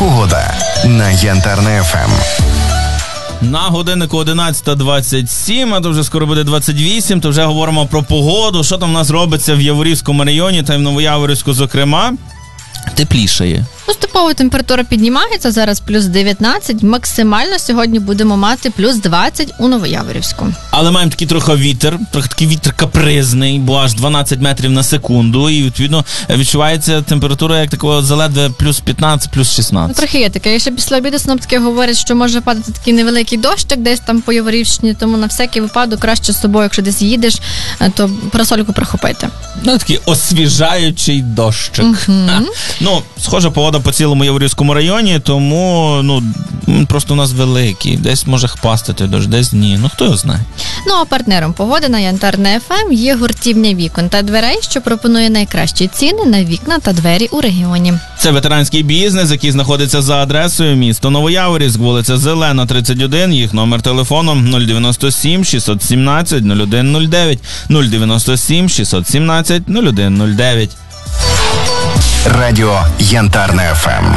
Погода на Янтарне ФМ. На годиннику 11:27, а то вже скоро буде 28, то вже говоримо про погоду, що там у нас робиться в Яворівському районі та й в Новояворівську, зокрема. Теплішає. Поступово температура піднімається, зараз плюс 19, максимально сьогодні будемо мати плюс 20 у Новояворівську. Але маємо такий трохи такий вітер капризний, бо аж 12 метрів на секунду, і відповідно відчувається температура як такого заледве плюс 15, плюс 16. Ну, трохи є таке, і ще після обіду синоптики говорять, що може падати такий невеликий дощик десь там по Яворівщині, тому на всякий випадок краще з собою, якщо десь їдеш, то парасольку прихопити. Ну, такий освіжаючий дощик. Ну, схожа погода по цілому Яворівському районі, тому, просто у нас великий. Десь може хпастити дощ, десь ні. Ну, хто його знає. Ну, а партнером погоди на Янтарне ФМ є гуртівня вікон та дверей, що пропонує найкращі ціни на вікна та двері у регіоні. Це ветеранський бізнес, який знаходиться за адресою місто Новояворівськ, вулиця Зелена, 31, їх номер телефону 097 617 0109, 097 617 0109. Радіо Янтарне ФМ.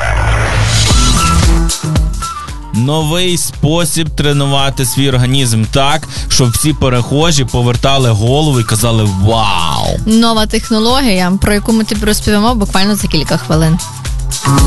Новий спосіб тренувати свій організм так, щоб всі перехожі повертали голову і казали «Вау!». Нова технологія, про яку ми тобі розповімо буквально за кілька хвилин.